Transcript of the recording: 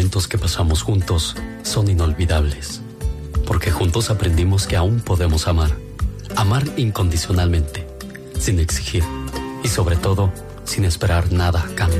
momentos que pasamos juntos son inolvidables, porque juntos aprendimos que aún podemos amar incondicionalmente, sin exigir y sobre todo sin esperar nada a cambio.